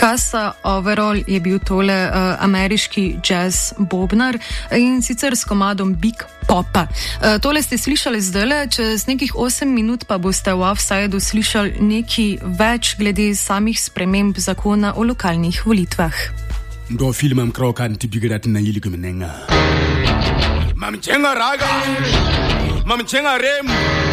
Casa Overall je bil tole ameriški jazz bobnar in sicer s komadom Big Popa. Tole ste slišali zdajle, čez nekih 8 minut pa boste v Offsideu slišali nekaj več glede samih sprememb zakona o lokalnih volitvah. Ndo filmam krokan tibigadat na yili kumenenga. Mam chenga raga. Mam chenga rem.